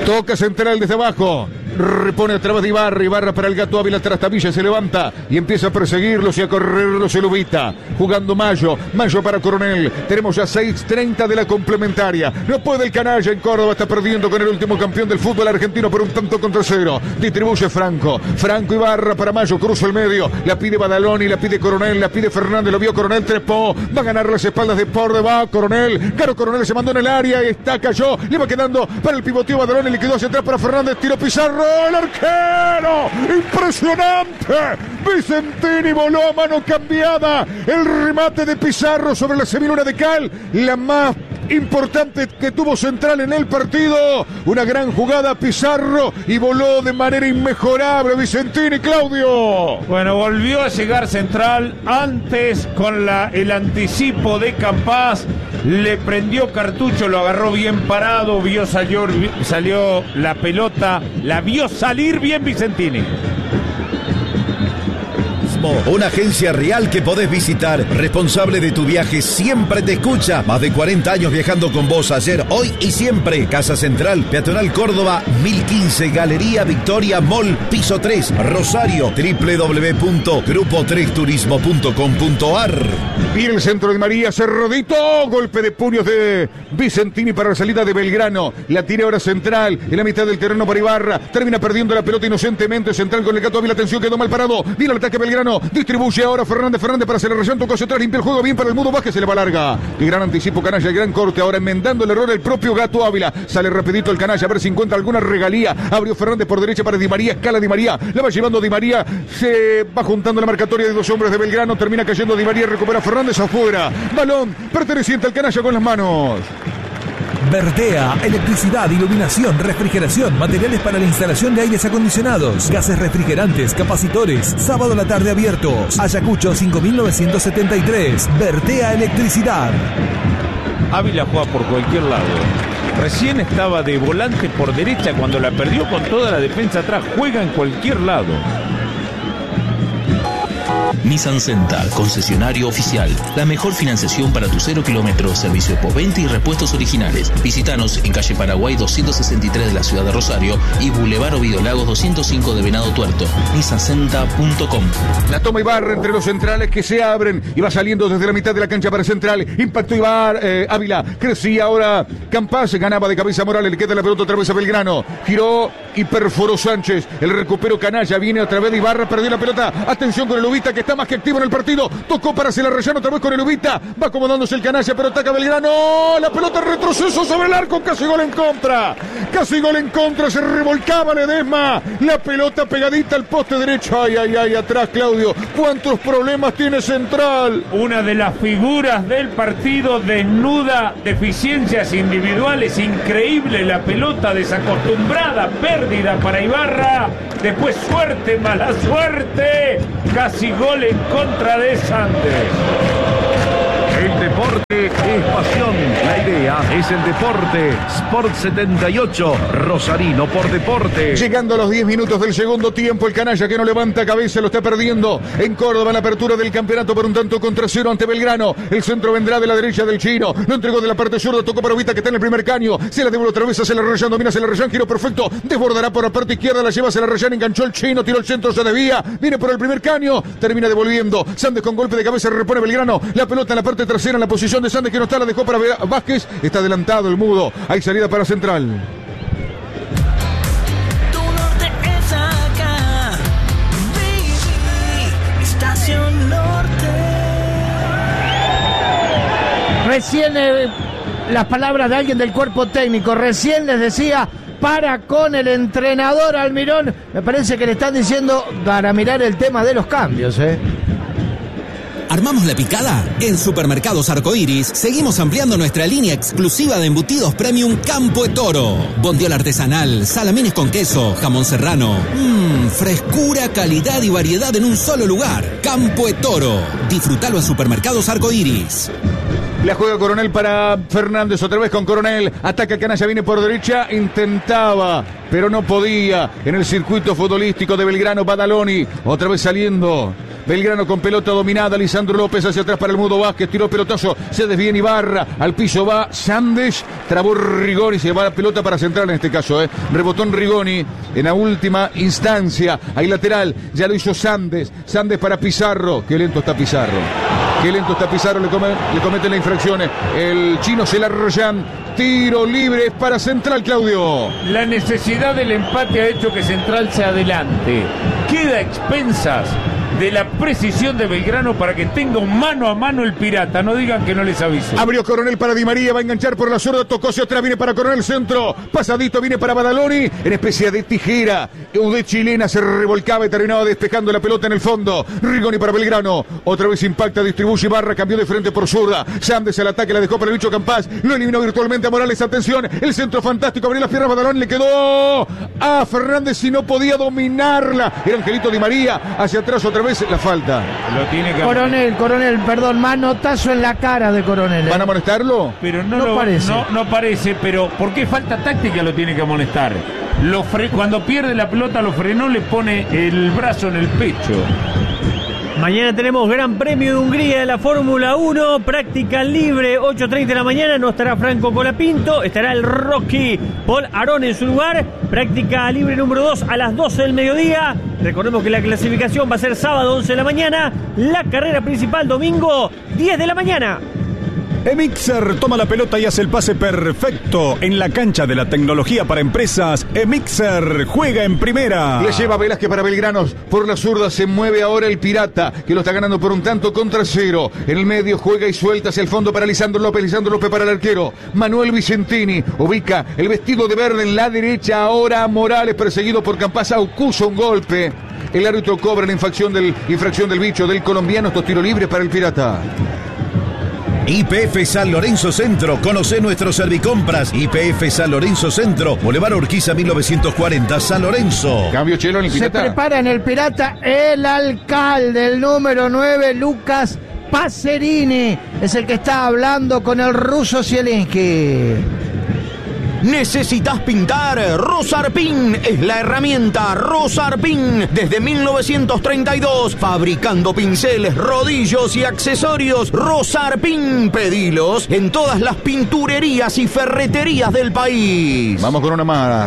Toca central desde abajo. Repone a través de Ibarra para el Gato Ávila, Trastabilla se levanta y empieza a perseguirlos y a correrlos el Ubita, jugando Mayo para Coronel. Tenemos ya 6:30 de la complementaria. No puede el canalla en Córdoba, está perdiendo con el último campeón del fútbol argentino por 1-0. Distribuye Franco Ibarra para Mayo, cruza el medio, la pide Badaloni, la pide Coronel, la pide Fernández, lo vio Coronel, trepó, va a ganar las espaldas de por debajo Coronel, Caro Coronel se mandó en el área, cayó, le va quedando para el pivoteo Badaloni, le quedó hacia atrás para Fernández, tiró Pizarro, el arquero, impresionante, Vicentini voló a mano cambiada, el remate de Pizarro sobre la semiluna de Cal, la más importante que tuvo Central en el partido, una gran jugada Pizarro y voló de manera inmejorable Vicentini. Claudio, bueno, volvió a llegar Central antes con el anticipo de Campás, le prendió cartucho, lo agarró bien parado, salió la pelota, la vio salir bien Vicentini. Una agencia real que podés visitar. Responsable de tu viaje siempre te escucha. Más de 40 años viajando con vos ayer, hoy y siempre. Casa Central, Peatonal Córdoba, 1015, Galería Victoria Mall, piso 3, Rosario, www.grupo3turismo.com.ar. Viene el centro de María, Cerrodito, golpe de puños de Vicentini para la salida de Belgrano. La tira ahora Central, en la mitad del terreno para Ibarra. Termina perdiendo la pelota inocentemente. Central con el Gato Ávila, atención, quedó mal parado. Viene el ataque Belgrano. Distribuye ahora Fernández para Aceleración, tocó hacia atrás, limpia el juego bien para el Mudo Vázquez, se le va larga. El gran anticipo canalla, el gran corte, ahora enmendando el error el propio Gato Ávila. Sale rapidito el canalla, a ver si encuentra alguna regalía. Abrió Fernández por derecha para Di María, escala Di María, la va llevando Di María, se va juntando la marcatoria de dos hombres de Belgrano, termina cayendo Di María, recupera Fernández afuera. Balón perteneciente al canalla con las manos. Vertea, electricidad, iluminación, refrigeración, materiales para la instalación de aires acondicionados, gases refrigerantes, capacitores, sábado a la tarde abiertos. Ayacucho 5973, Vertea Electricidad. Ávila juega por cualquier lado. Recién estaba de volante por derecha cuando la perdió con toda la defensa atrás. Juega en cualquier lado. Nissan Centa, concesionario oficial. La mejor financiación para tu 0 kilómetros, servicio postventa y repuestos originales. Visítanos en calle Paraguay 263 de la ciudad de Rosario y Boulevard Ovidio Lagos 205 de Venado Tuerto. nissancenta.com. La toma Ibarra entre los centrales que se abren y va saliendo desde la mitad de la cancha para Central. Impactó Ávila, crecía ahora Campás, ganaba de cabeza Morales, le queda la pelota otra vez a Belgrano. Giró y perforó Sánchez. El recupero canalla, viene a través de Ibarra, perdió la pelota. Atención con el Ubita que está más que activo en el partido, tocó para Celarrayán otra vez con el Ubita, va acomodándose el canalla, pero ataca Belgrano, la pelota retroceso sobre el arco, casi gol en contra, se revolcaba Ledesma, la pelota pegadita al poste derecho, ay, atrás Claudio, cuántos problemas tiene Central. Una de las figuras del partido desnuda deficiencias individuales, increíble la pelota desacostumbrada, pérdida para Ibarra, después suerte, mala suerte, casi gol en contra de Santos. El deporte es pasión. La idea es el deporte. Sport 78, Rosarino por deporte. Llegando a los 10 minutos del segundo tiempo, el canalla que no levanta cabeza lo está perdiendo en Córdoba en la apertura del campeonato por 1-0 ante Belgrano. El centro vendrá de la derecha del chino, lo entregó de la parte zurda, tocó para Ubita que está en el primer caño, se la devuelve otra vez a Celarrayán, domina Celarrayán, giro perfecto, desbordará por la parte izquierda, la lleva Celarrayán, enganchó el chino, tiró el centro, se desvía, viene por el primer caño, termina devolviendo, Sandes con golpe de cabeza repone Belgrano, la pelota en la parte trasera en la posición de Sandes que no está, la dejó para Vázquez, está adelantado el Mudo, hay salida para Central. Tu norte es acá, baby, Estación Norte. Recién las palabras de alguien del cuerpo técnico, recién les decía, para con el entrenador Almirón, me parece que le están diciendo para mirar el tema de los cambios, ¿Armamos la picada? En Supermercados Arcoiris seguimos ampliando nuestra línea exclusiva de embutidos premium Campo de Toro. Bondiola artesanal, salamines con queso, jamón serrano. Frescura, calidad y variedad en un solo lugar. Campo de Toro. Disfrútalo en Supermercados Arcoiris. La juega Coronel para Fernández, otra vez con Coronel, ataca canalla, viene por derecha, intentaba, pero no podía, en el circuito futbolístico de Belgrano, Badaloni, otra vez saliendo Belgrano con pelota dominada. Lisandro López hacia atrás para el Mudo Vázquez. Tiró pelotazo. Se desvía Ibarra. Al piso va Sandes. Trabó Rigoni. Se va la pelota para central en este caso. Rebotó en Rigoni en la última instancia. Ahí lateral. Ya lo hizo Sandes. Sandes para Pizarro. Qué lento está Pizarro. Qué lento está Pizarro. Le cometen las infracciones. El chino Celarroyan. Tiro libre para Central, Claudio. La necesidad del empate ha hecho que Central se adelante. Queda a expensas de la precisión de Belgrano para que tenga un mano a mano el Pirata. No digan que no les aviso. Abrió Coronel para Di María, va a enganchar por la zurda, tocó hacia atrás, viene para Coronel centro, pasadito, viene para Badaloni, en especie de tijera, de chilena, se revolcaba y terminaba despejando la pelota en el fondo. Rigoni para Belgrano, otra vez impacta, distribuye Ibarra, cambió de frente por zurda, Sandes al ataque, la dejó para el bicho Campás, lo eliminó virtualmente a Morales, atención, el centro fantástico, abrió las piernas Badaloni, le quedó a Fernández y no podía dominarla, era Angelito Di María, hacia atrás otra vez la falta. Lo tiene que Coronel, perdón, manotazo en la cara de Coronel. ¿Van a amonestarlo? Pero no parece. No parece, pero ¿por qué falta táctica lo tiene que amonestar? Cuando pierde la pelota lo frenó, le pone el brazo en el pecho. Mañana tenemos Gran Premio de Hungría de la Fórmula 1, práctica libre, 8:30 de la mañana, no estará Franco Colapinto, estará el Rocky Paul Arón en su lugar, práctica libre número 2 a las 12 del mediodía, recordemos que la clasificación va a ser sábado 11 de la mañana, la carrera principal domingo 10 de la mañana. Emixer toma la pelota y hace el pase perfecto en la cancha de la tecnología para empresas. Emixer juega en primera. Le lleva Velázquez para Belgranos. Por la zurda se mueve ahora el Pirata, que lo está ganando por un tanto contra cero. En el medio juega y suelta hacia el fondo para Lisandro López. Lisandro López para el arquero. Manuel Vicentini ubica el vestido de verde en la derecha. Ahora Morales perseguido por Campás. Acusa un golpe. El árbitro cobra la infracción del bicho del colombiano. Estos tiros libres para el Pirata. YPF San Lorenzo Centro. Conoce nuestros servicompras. YPF San Lorenzo Centro. Boulevard Urquiza 1940, San Lorenzo. Cambio Chelo en el Pirata. Se prepara en el Pirata el alcalde, el número 9, Lucas Pacerini. Es el que está hablando con el ruso Zielinski. ¿Necesitas pintar? Rosarpin es la herramienta. Rosarpin, desde 1932, fabricando pinceles, rodillos y accesorios. Rosarpin, pedilos en todas las pinturerías y ferreterías del país. Vamos con una más.